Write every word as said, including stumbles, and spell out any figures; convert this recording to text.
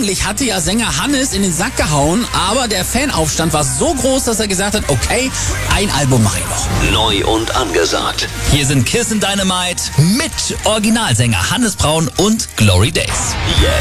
eigentlich hatte ja Sänger Hannes in den Sack gehauen, aber der Fanaufstand war so groß, dass er gesagt hat, okay, ein Album mache ich noch. Neu und angesagt. Hier sind Kiss and Dynamite mit Originalsänger Hannes Braun und Glory Days. Jetzt.